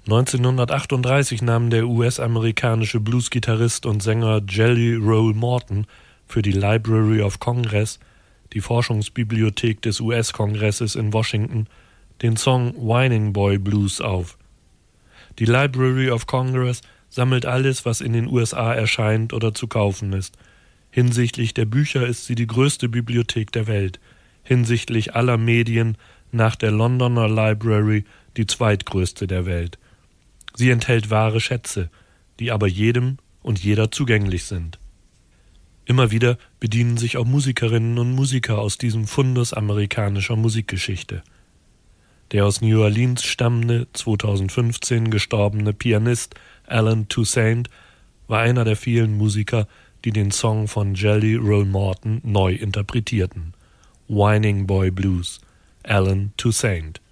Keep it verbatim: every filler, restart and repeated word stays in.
neunzehnhundertachtunddreißig nahm der U S-amerikanische Bluesgitarrist und Sänger Jelly Roll Morton für die Library of Congress, die Forschungsbibliothek des U S-Kongresses in Washington, den Song Whining Boy Blues auf. Die Library of Congress sammelt alles, was in den U S A erscheint oder zu kaufen ist. Hinsichtlich der Bücher ist sie die größte Bibliothek der Welt, hinsichtlich aller Medien nach der Londoner Library die zweitgrößte der Welt. Sie enthält wahre Schätze, die aber jedem und jeder zugänglich sind. Immer wieder bedienen sich auch Musikerinnen und Musiker aus diesem Fundus amerikanischer Musikgeschichte. Der aus New Orleans stammende, zweitausendfünfzehn gestorbene Pianist Alan Toussaint war einer der vielen Musiker, die den Song von Jelly Roll Morton neu interpretierten. Whining Boy Blues, Alan Toussaint.